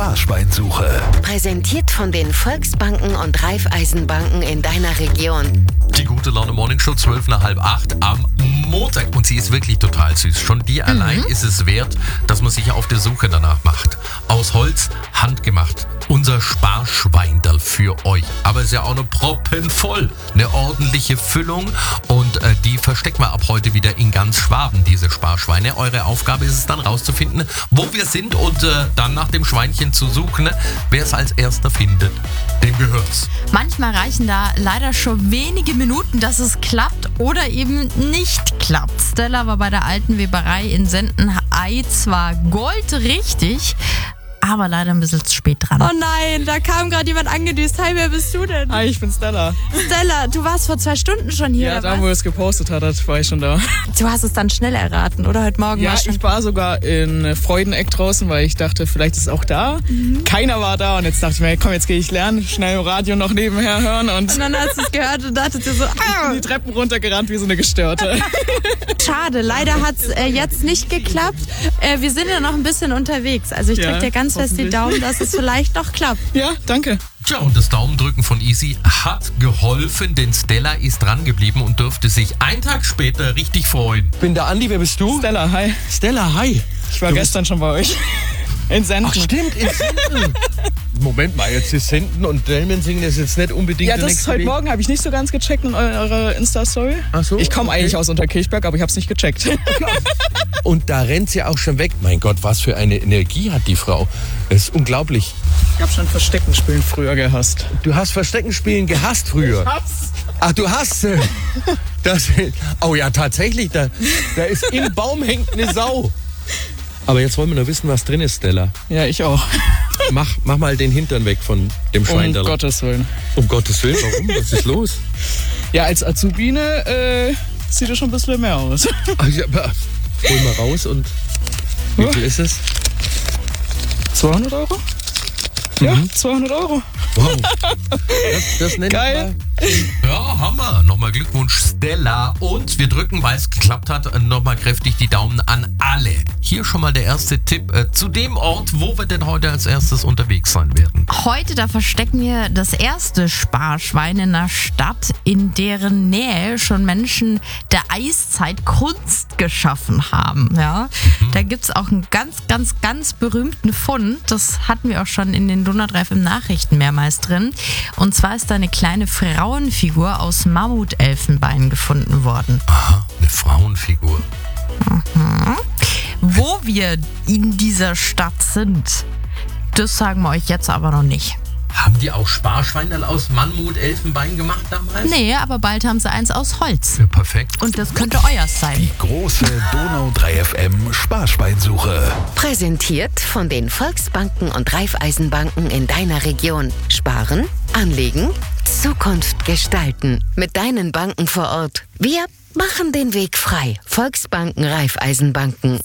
Sparschweinsuche. Präsentiert von den Volksbanken und Raiffeisenbanken in deiner Region. Die gute Laune Morning Show, 7:45 am Montag. Und sie ist wirklich total süß. Schon die allein ist es wert, dass man sich auf der Suche danach macht. Aus Holz, handgemacht. Unser Sparschweindel für euch. Aber es ist ja auch noch proppenvoll. Eine ordentliche Füllung. Und die verstecken wir ab heute wieder in ganz Schwaben, diese Sparschweine. Eure Aufgabe ist es dann rauszufinden, wo wir sind und dann nach dem Schweinchen zu suchen. Wer es als erster findet, dem gehört's. Manchmal reichen da leider schon wenige Minuten, dass es klappt oder eben nicht klappt. Stella war bei der alten Weberei in Sendeney zwar goldrichtig, aber leider ein bisschen zu spät dran. Oh nein, da kam gerade jemand angedüst. Hi, wer bist du denn? Hi, ich bin Stella. Stella, du warst vor 2 Stunden schon hier, Ja, oder da was? wo er es gepostet hat, war ich schon da. Du hast es dann schnell erraten, oder? Heute Morgen Ja, war schon... ich war sogar in Freudeneck draußen, weil ich dachte, vielleicht ist es auch da. Keiner war da und jetzt dachte ich mir, komm, jetzt gehe ich lernen, schnell Radio noch nebenher hören und dann hast du es gehört und dachtest dir so, die Treppen runtergerannt wie so eine Gestörte. schade, leider hat es jetzt nicht geklappt. Wir sind ja noch ein bisschen unterwegs. Also ich drücke dir ganz fest die Daumen, dass es vielleicht noch klappt. Ja, danke. Tja, und das Daumendrücken von Easy hat geholfen, denn Stella ist dran geblieben und dürfte sich einen Tag später richtig freuen. Ich bin der Andi, wer bist du? Stella, hi. Stella, hi. Ich war gestern schon bei euch. In Senden. Ach stimmt, in Senden. Moment mal, jetzt ist Senden und Delmen singen ist jetzt nicht unbedingt Ja, der das nächste heute Weg. Morgen habe ich nicht so ganz gecheckt in eurer Insta-Story. Ach so, Ich komme okay. eigentlich aus Unterkirchberg, aber ich habe es nicht gecheckt. Und da rennt sie auch schon weg. Mein Gott, was für eine Energie hat die Frau. Das ist unglaublich. Ich habe schon Versteckenspielen früher gehasst. Du hast Versteckenspielen gehasst früher. Ach, du hast das. Oh ja, tatsächlich, da ist im Baum hängt eine Sau. Aber jetzt wollen wir nur wissen, was drin ist, Stella. Ja, ich auch. Mach mal den Hintern weg von dem Schwein. Um Gottes Willen. Um Gottes Willen, warum? Was ist los? Ja, als Azubine sieht es schon ein bisschen mehr aus. Ach, ja, hol mal raus und wie viel ist es? 200 Euro? Ja, 200 Euro. Wow. Das nennt Geil. Ja, Hammer. Nochmal Glückwunsch, Stella. Und wir drücken, weil es geklappt hat, nochmal kräftig die Daumen an alle. Hier schon mal der erste Tipp zu dem Ort, wo wir denn heute als erstes unterwegs sein werden. Heute, da verstecken wir das erste Sparschwein in einer Stadt, in deren Nähe schon Menschen der Eiszeit Kunst geschaffen haben. Ja? Da gibt es auch einen ganz berühmten Fund. Das hatten wir auch schon in den Donnerstreif im Nachrichten mehrmals drin. Und zwar ist da eine kleine Frauenfigur aus Mammutelfenbein gefunden worden. Aha, eine Frauenfigur. Wo wir in dieser Stadt sind, das sagen wir euch jetzt aber noch nicht. Haben die auch Sparschweine aus Mammut-Elfenbein gemacht damals? Nee, aber bald haben sie eins aus Holz. Ja, perfekt. Und das könnte euers sein. Die große Donau 3 FM Sparschweinsuche. Präsentiert von den Volksbanken und Raiffeisenbanken in deiner Region. Sparen, anlegen, Zukunft gestalten. Mit deinen Banken vor Ort. Wir machen den Weg frei. Volksbanken, Raiffeisenbanken.